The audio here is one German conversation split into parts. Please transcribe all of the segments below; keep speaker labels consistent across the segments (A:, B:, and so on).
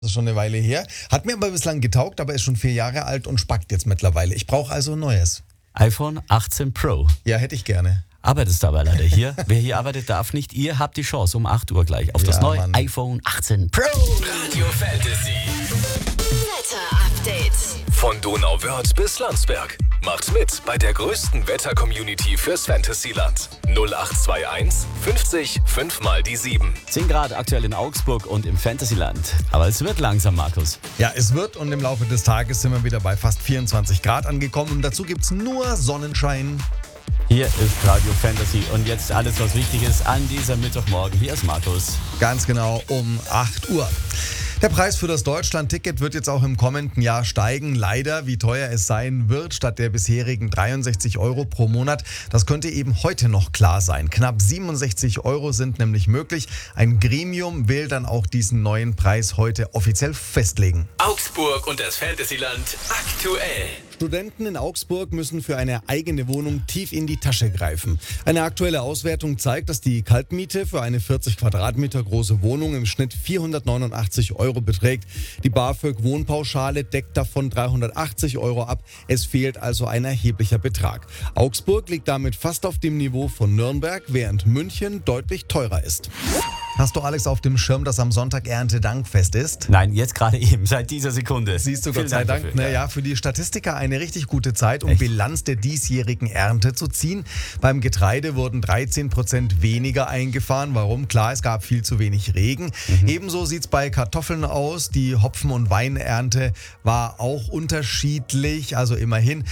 A: Das ist schon eine Weile her. Hat mir aber bislang getaugt, aber ist schon 4 Jahre alt und spackt jetzt mittlerweile. Ich brauche also ein neues.
B: iPhone 18 Pro.
A: Ja, hätte ich gerne.
B: Arbeitest aber leider hier. Wer hier arbeitet, darf nicht. Ihr habt die Chance um 8 Uhr gleich auf das neue
A: Mann.
B: iPhone 18 Pro.
C: Radio Fantasy.
D: Wetter-Update.
C: Von Donauwörth bis Landsberg. Macht mit bei der größten Wetter-Community fürs Fantasyland. 0821 50 5 mal die 7.
B: 10 Grad aktuell in Augsburg und im Fantasyland. Aber es wird langsam, Markus.
A: Ja, es wird und im Laufe des Tages sind wir wieder bei fast 24 Grad angekommen und dazu gibt es nur Sonnenschein.
B: Hier ist Radio Fantasy und jetzt alles, was wichtig ist an diesem Mittwochmorgen. Hier ist Markus.
A: Ganz genau um 8 Uhr. Der Preis für das Deutschland-Ticket wird jetzt auch im kommenden Jahr steigen. Leider, wie teuer es sein wird, statt der bisherigen 63 € pro Monat. Das könnte eben heute noch klar sein. Knapp 67 € sind nämlich möglich. Ein Gremium will dann auch diesen neuen Preis heute offiziell festlegen.
C: Augsburg und das Fantasyland aktuell.
A: Studenten in Augsburg müssen für eine eigene Wohnung tief in die Tasche greifen. Eine aktuelle Auswertung zeigt, dass die Kaltmiete für eine 40 Quadratmeter große Wohnung im Schnitt 489 € beträgt. Die BAföG-Wohnpauschale deckt davon 380 € ab. Es fehlt also ein erheblicher Betrag. Augsburg liegt damit fast auf dem Niveau von Nürnberg, während München deutlich teurer ist. Hast du, Alex, auf dem Schirm, dass am Sonntag Erntedankfest ist?
B: Nein, jetzt gerade eben, seit dieser Sekunde.
A: Siehst du,
B: Vielen
A: Gott sei Dank.
B: dafür.
A: Naja, für die Statistiker eine richtig gute Zeit, um Bilanz der diesjährigen Ernte zu ziehen. Beim Getreide wurden 13% weniger eingefahren. Warum? Klar, es gab viel zu wenig Regen. Ebenso sieht es bei Kartoffeln aus. Die Hopfen- und Weinernte war auch unterschiedlich. Also immerhin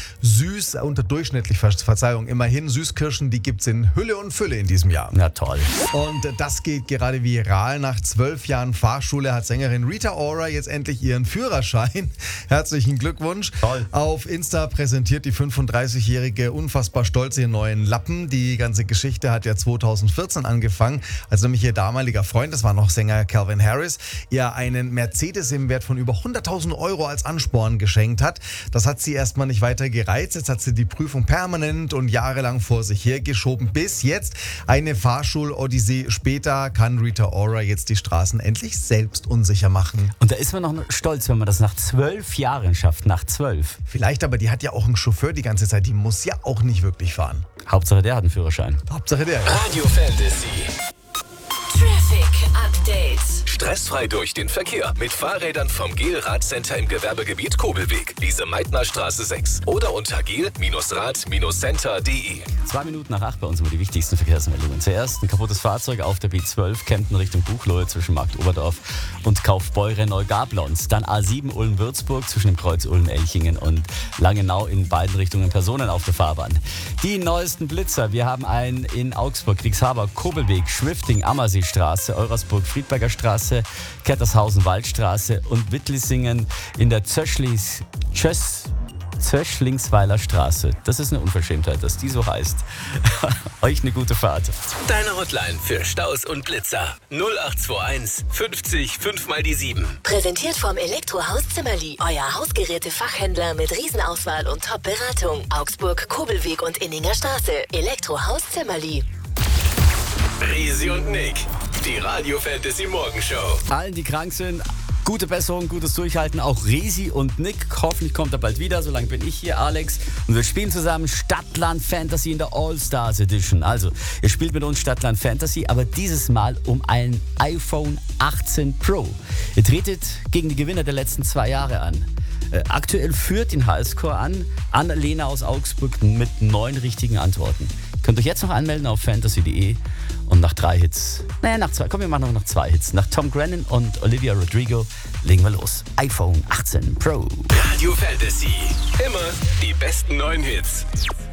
A: immerhin Süßkirschen, die gibt es in Hülle und Fülle in diesem Jahr.
B: Na toll.
A: Und das geht gerade viral. Nach 12 Jahren Fahrschule hat Sängerin Rita Ora jetzt endlich ihren Führerschein. Herzlichen Glückwunsch.
B: Toll.
A: Auf Insta präsentiert die 35-Jährige unfassbar stolz ihren neuen Lappen. Die ganze Geschichte hat ja 2014 angefangen, als nämlich ihr damaliger Freund, das war noch Sänger Calvin Harris, ihr einen Mercedes im Wert von über 100.000 € als Ansporn geschenkt hat. Das hat sie erstmal nicht weiter gereizt. Jetzt hat sie die Prüfung permanent und jahrelang vor sich hergeschoben. Bis jetzt, eine Fahrschul-Odyssee später, kann Rita Ora jetzt die Straßen endlich selbst unsicher machen.
B: Und da ist man noch stolz, wenn man das nach 12 Jahren schafft. Nach 12.
A: Vielleicht, aber die hat ja auch einen Chauffeur die ganze Zeit. Die muss ja auch nicht wirklich fahren.
B: Hauptsache der hat einen Führerschein.
A: Hauptsache der.
C: Radio Fantasy.
D: Traffic Update.
C: Stressfrei durch den Verkehr mit Fahrrädern vom GEL-Radcenter im Gewerbegebiet Kobelweg, Lise-Meitner-Straße 6 oder unter gel-rad-center.de.
B: 2 Minuten nach 8 bei uns über die wichtigsten Verkehrsmeldungen. Zuerst ein kaputtes Fahrzeug auf der B12, Kempten Richtung Buchloe zwischen Marktoberdorf und Kaufbeuren-Neugablons. Dann A7 Ulm-Würzburg zwischen dem Kreuz Ulm-Elchingen und Langenau in beiden Richtungen Personen auf der Fahrbahn. Die neuesten Blitzer. Wir haben einen in Augsburg, Kriegshaber, Kobelweg, Schwifting, Ammerseestraße, Eurasburg, Friedberger Straße, Kettershausen, Waldstraße und Wittlissingen in der Zöschlingsweiler Straße. Das ist eine Unverschämtheit, dass die so heißt. Euch eine gute Fahrt.
C: Deine Hotline für Staus und Blitzer 0821 50 5 mal die 7.
D: Präsentiert vom Elektrohaus Zimmerli. Euer Hausgeräte-Fachhändler mit Riesenauswahl und Top-Beratung. Augsburg, Kobelweg und Inninger Straße. Elektrohaus Zimmerli.
C: Risi und Nick, die Radio Fantasy Morgenshow.
B: Allen, die krank sind, gute Besserung, gutes Durchhalten. Auch Resi und Nick. Hoffentlich kommt er bald wieder. Solange bin ich hier, Alex. Und wir spielen zusammen Stadtland Fantasy in der All-Stars Edition. Also, ihr spielt mit uns Stadtland Fantasy, aber dieses Mal um ein iPhone 18 Pro. Ihr tretet gegen die Gewinner der letzten 2 Jahre an. Aktuell führt den Highscore an Lena aus Augsburg mit 9 richtigen Antworten. Könnt euch jetzt noch anmelden auf fantasy.de und nach 3 Hits, wir machen noch nach 2 Hits. Nach Tom Grennan und Olivia Rodrigo legen wir los. iPhone 18 Pro.
C: Radio Fantasy, immer die besten neuen Hits.